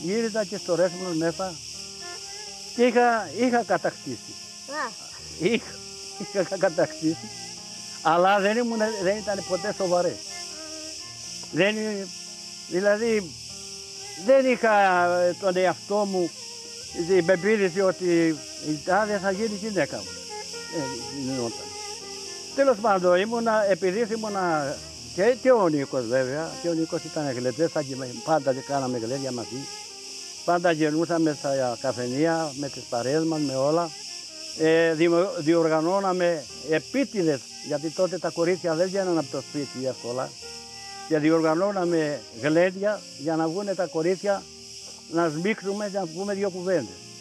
γύριζα και στο Ρέθμνος μέσα και είχα κατακτήσει. Είχα κατακτήσει, αλλά δεν ήταν ποτέ σοβαρή. Δηλαδή δεν είχα τον εαυτό μου την πεποίθηση ότι η τάδε θα γίνει γυναίκα μου. Γινόταν. Τέλος πάντων, επειδή ήμουνα και ο Νίκος βέβαια, και ο Νίκος ήταν γλεντές, πάντα κάναμε γλέντια μαζί. Πάντα γυρνούσαμε στα καφενεία με τις παρέες μας, με όλα. Διοργανώναμε επίτηδες, γιατί τότε τα κορίτσια δεν βγαίναν από το σπίτι εύκολα, και διοργανώναμε γλέντια για να βγουν τα κορίτσια να σμίξουμε και να πούμε δύο κουβέντες.